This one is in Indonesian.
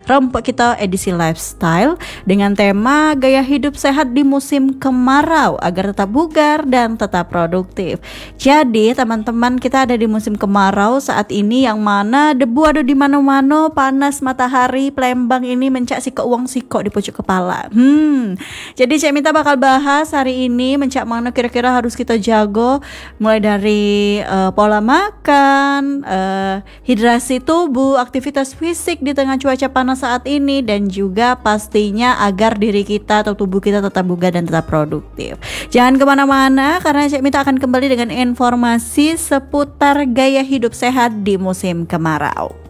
Rompok kita edisi lifestyle dengan tema gaya hidup sehat di musim kemarau agar tetap bugar dan tetap produktif. Jadi teman-teman, kita ada di musim kemarau saat ini yang mana debu ada di mana-mana, panas matahari Palembang ini mencak si keuang sikok di pucuk kepala. Jadi Cek Mita bakal bahas hari ini mencak mana kira-kira harus kita jago, mulai dari pola makan, hidrasi tubuh, aktivitas fisik di tengah cuaca panas saat ini, dan juga pastinya agar diri kita atau tubuh kita tetap bugar dan tetap produktif. Jangan kemana-mana karena Cek Mita akan kembali dengan informasi seputar gaya hidup sehat di musim kemarau.